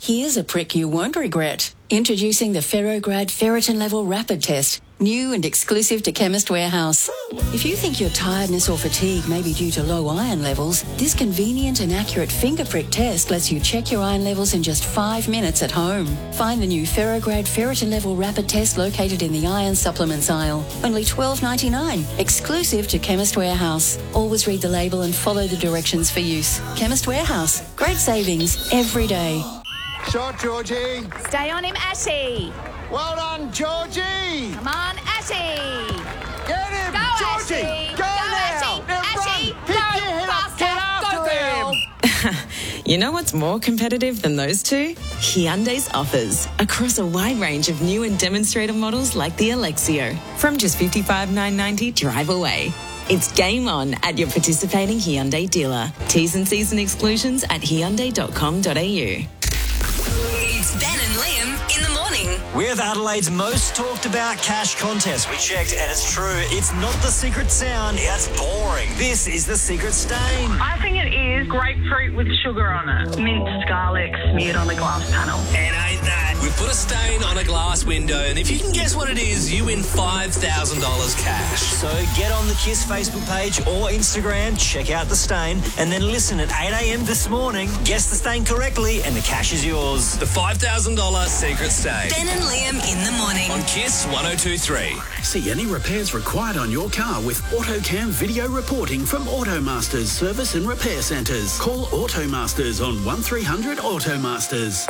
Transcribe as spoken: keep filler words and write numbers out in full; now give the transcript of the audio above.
Here's a prick you won't regret. Introducing the Ferrograd Ferritin Level Rapid Test, new and exclusive to Chemist Warehouse. If you think your tiredness or fatigue may be due to low iron levels, this convenient and accurate finger prick test lets you check your iron levels in just five minutes at home. Find the new Ferrograd Ferritin Level Rapid Test located in the iron supplements aisle. Only twelve ninety-nine, exclusive to Chemist Warehouse. Always read the label and follow the directions for use. Chemist Warehouse. Great savings every day. Shot, Georgie. Stay on him, Ashy. Well done, Georgie. Come on, Ashy. Get him, Go, Georgie. Ashy. Go, Go, now. Ashy. Now Ashy, run. go, Pick your head up. faster. Get after Go, him. girl. You know what's more competitive than those two? Hyundai's offers across a wide range of new and demonstrator models like the Alexio. From just fifty-five thousand nine hundred ninety dollars drive away. It's game on at your participating Hyundai dealer. T's and C's and exclusions at hyundai dot com dot a u. It's Ben and Liam in the morning. With Adelaide's most talked about cash contest. We checked and it's true. It's not the secret sound. It's boring. This is the secret stain. I think it is grapefruit with sugar on it. Minced garlic smeared on the glass panel. And ain't that? We've put a stain on a glass window, and if you can guess what it is, you win five thousand dollars cash. So get on the KISS Facebook page or Instagram, check out the stain, and then listen at eight a.m. this morning. Guess the stain correctly, and the cash is yours. The five thousand dollars secret stain. Ben and Liam in the morning. On KISS one oh two point three. See any repairs required on your car with AutoCam video reporting from Automasters Service and Repair Centres. Call Automasters on one three hundred Automasters.